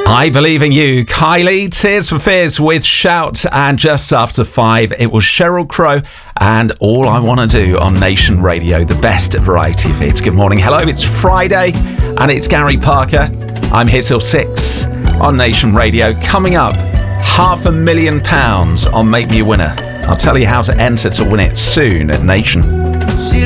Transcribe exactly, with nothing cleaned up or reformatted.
I Believe in You, Kylie, Tears for Fears with Shout, and just after five, it was Sheryl Crow and All I Want to Do on Nation Radio, the best variety of hits. Good morning, hello, it's Friday, and it's Gary Parker. I'm here till six on Nation Radio. Coming up, half a million pounds on Make Me a Winner. I'll tell you how to enter to win it soon at Nation.